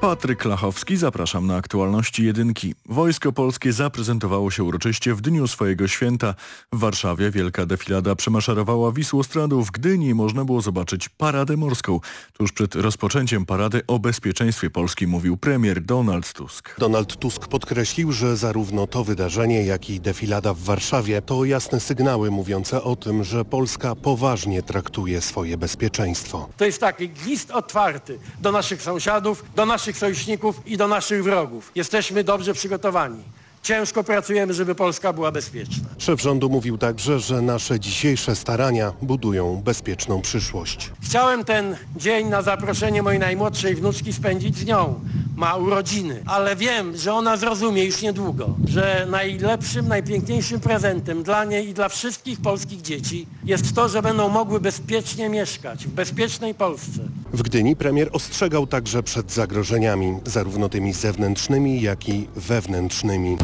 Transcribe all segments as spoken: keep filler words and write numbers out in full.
Patryk Lachowski, zapraszam na aktualności jedynki. Wojsko Polskie zaprezentowało się uroczyście w dniu swojego święta. W Warszawie wielka defilada przemaszerowała Wisłostradą. W Gdyni można było zobaczyć paradę morską. Tuż przed rozpoczęciem parady o bezpieczeństwie Polski mówił premier Donald Tusk. Donald Tusk podkreślił, że zarówno to wydarzenie, jak i defilada w Warszawie to jasne sygnały mówiące o tym, że Polska poważnie traktuje swoje bezpieczeństwo. To jest taki list otwarty do naszych sąsiadów, do naszych sojuszników i do naszych wrogów. Jesteśmy dobrze przygotowani. Ciężko pracujemy, żeby Polska była bezpieczna. Szef rządu mówił także, że nasze dzisiejsze starania budują bezpieczną przyszłość. Chciałem ten dzień na zaproszenie mojej najmłodszej wnuczki spędzić z nią. Ma urodziny, ale wiem, że ona zrozumie już niedługo, że najlepszym, najpiękniejszym prezentem dla niej i dla wszystkich polskich dzieci jest to, że będą mogły bezpiecznie mieszkać w bezpiecznej Polsce. W Gdyni premier ostrzegał także przed zagrożeniami, zarówno tymi zewnętrznymi, jak i wewnętrznymi.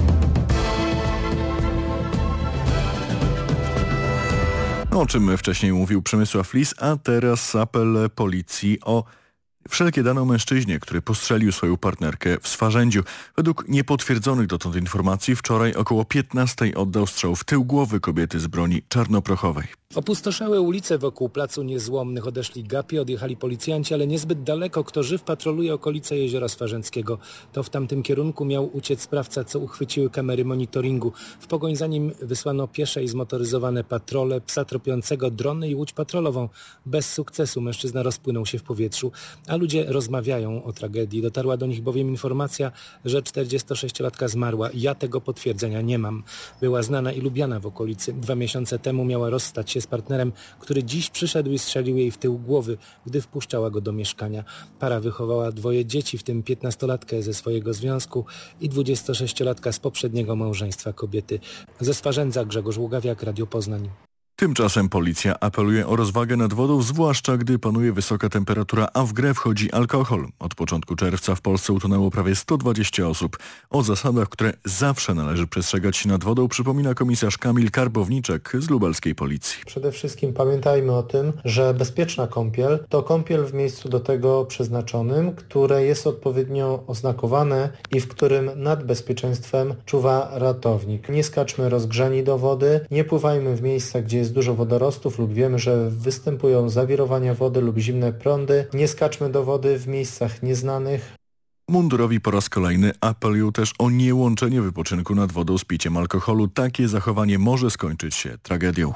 O czym wcześniej mówił Przemysław Lis, a teraz apel policji o wszelkie dane o mężczyźnie, który postrzelił swoją partnerkę w Swarzędziu. Według niepotwierdzonych dotąd informacji wczoraj około piętnastej oddał strzał w tył głowy kobiety z broni czarnoprochowej. Opustoszałe ulice wokół Placu Niezłomnych odeszli gapi, odjechali policjanci, ale niezbyt daleko kto żyw patroluje okolice Jeziora Swarzędzkiego. To w tamtym kierunku miał uciec sprawca, co uchwyciły kamery monitoringu. W pogoń za nim wysłano piesze i zmotoryzowane patrole, psa tropiącego, drony i łódź patrolową. Bez sukcesu mężczyzna rozpłynął się w powietrzu, a ludzie rozmawiają o tragedii. Dotarła do nich bowiem informacja, że czterdziestosześciolatka zmarła. Ja tego potwierdzenia nie mam. Była znana i lubiana w okolicy. Dwa miesiące temu miała rozstać się z partnerem, który dziś przyszedł i strzelił jej w tył głowy, gdy wpuszczała go do mieszkania. Para wychowała dwoje dzieci, w tym piętnastolatkę ze swojego związku i dwudziestosześciolatka z poprzedniego małżeństwa kobiety. Ze Swarzędza Grzegorz Ługawiak, Radio Poznań. Tymczasem policja apeluje o rozwagę nad wodą, zwłaszcza gdy panuje wysoka temperatura, a w grę wchodzi alkohol. Od początku czerwca w Polsce utonęło prawie sto dwadzieścia osób. O zasadach, które zawsze należy przestrzegać się nad wodą, przypomina komisarz Kamil Karbowniczek z lubelskiej policji. Przede wszystkim pamiętajmy o tym, że bezpieczna kąpiel to kąpiel w miejscu do tego przeznaczonym, które jest odpowiednio oznakowane i w którym nad bezpieczeństwem czuwa ratownik. Nie skaczmy rozgrzani do wody, nie pływajmy w miejscach, gdzie jest dużo wodorostów lub wiemy, że występują zawirowania wody lub zimne prądy. Nie skaczmy do wody w miejscach nieznanych. Mundurowi po raz kolejny apelują też o niełączenie wypoczynku nad wodą z piciem alkoholu. Takie zachowanie może skończyć się tragedią.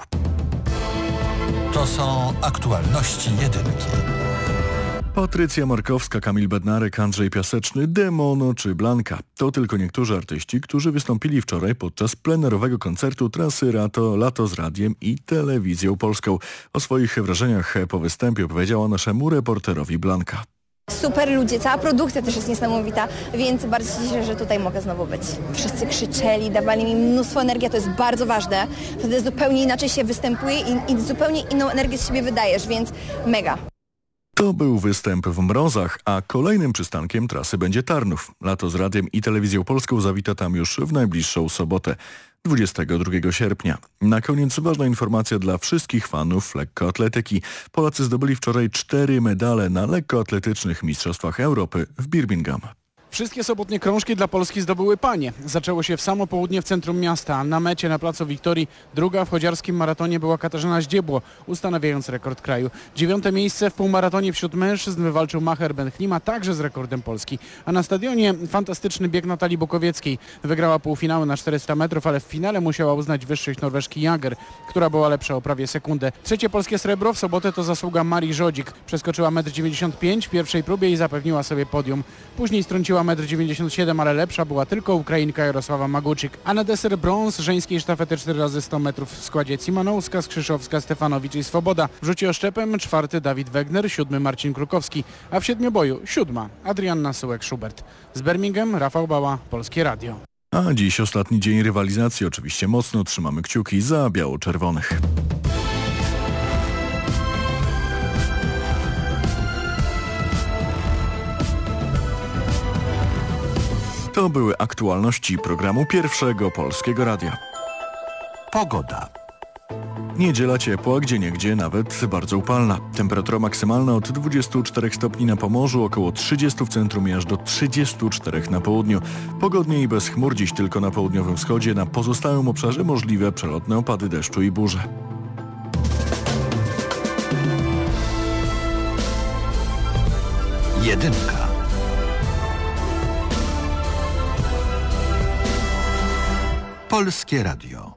To są aktualności jedynki. Patrycja Markowska, Kamil Bednarek, Andrzej Piaseczny, Demono czy Blanka. To tylko niektórzy artyści, którzy wystąpili wczoraj podczas plenerowego koncertu trasy Rato, Lato z Radiem i Telewizją Polską. O swoich wrażeniach po występie opowiedziała naszemu reporterowi Blanka. Super ludzie, cała produkcja też jest niesamowita, więc bardzo się cieszę, że tutaj mogę znowu być. Wszyscy krzyczeli, dawali mi mnóstwo energii, to jest bardzo ważne. Wtedy zupełnie inaczej się występuje i, i zupełnie inną energię z siebie wydajesz, więc mega. To był występ w Mrozach, a kolejnym przystankiem trasy będzie Tarnów. Lato z Radiem i Telewizją Polską zawita tam już w najbliższą sobotę, dwudziestego drugiego sierpnia. Na koniec ważna informacja dla wszystkich fanów lekkoatletyki. Polacy zdobyli wczoraj cztery medale na lekkoatletycznych Mistrzostwach Europy w Birmingham. Wszystkie sobotnie krążki dla Polski zdobyły panie. Zaczęło się w samo południe w centrum miasta. Na mecie na Placu Wiktorii druga w chodziarskim maratonie była Katarzyna Zdziebło, ustanawiając rekord kraju. Dziewiąte miejsce w półmaratonie wśród mężczyzn wywalczył Maher Ben-Chlima, także z rekordem Polski. A na stadionie fantastyczny bieg Natalii Bukowieckiej. Wygrała półfinały na czterysta metrów, ale w finale musiała uznać wyższość Norweżki Jager, która była lepsza o prawie sekundę. Trzecie polskie srebro w sobotę to zasługa Marii Żodzik. Przeskoczyła metr dziewięćdziesiąt pięć w pierwszej próbie i zapewniła sobie podium. Później strąciła metr dziewięćdziesiąt siedem, ale lepsza była tylko Ukrainka Jarosława Maguczyk. A na deser brąz żeńskiej sztafety cztery razy sto metrów w składzie Cimanowska, Skrzyszowska, Stefanowicz i Swoboda. W rzucie oszczepem czwarty Dawid Wegner, siódmy Marcin Krukowski, a w siedmioboju siódma Adrianna Sułek-Schubert. Z Birmingham Rafał Bała, Polskie Radio. A dziś ostatni dzień rywalizacji. Oczywiście mocno trzymamy kciuki za biało-czerwonych. To były aktualności programu Pierwszego Polskiego Radia. Pogoda. Niedziela ciepła, gdzieniegdzie nawet bardzo upalna. Temperatura maksymalna od dwudziestu czterech stopni na Pomorzu, około trzydziestu w centrum i aż do trzydziestu czterech na południu. Pogodnie i bez chmur, dziś tylko na południowym wschodzie, na pozostałym obszarze możliwe przelotne opady deszczu i burze. Jedynka. Polskie Radio.